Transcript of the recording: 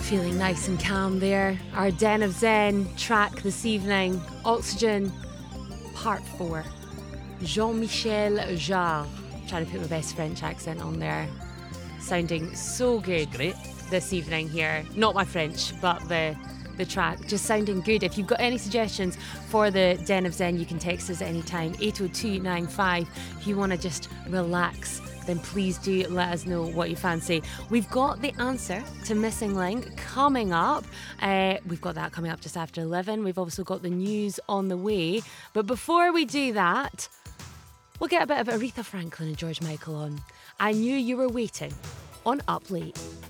Feeling nice and calm there. Our Den of Zen track this evening, Oxygen, Part 4. Jean-Michel Jarre. Trying to put my best French accent on there. Sounding so good this evening here. Not my French, but the track just sounding good. If you've got any suggestions for the Den of Zen, you can text us anytime, 80295. If you want to just relax, then please do let us know what you fancy. We've got the answer to Missing Link coming up. We've got that coming up just after 11. We've also got the news on the way. But before we do that, we'll get a bit of Aretha Franklin and George Michael on. I Knew You Were Waiting on Up Late.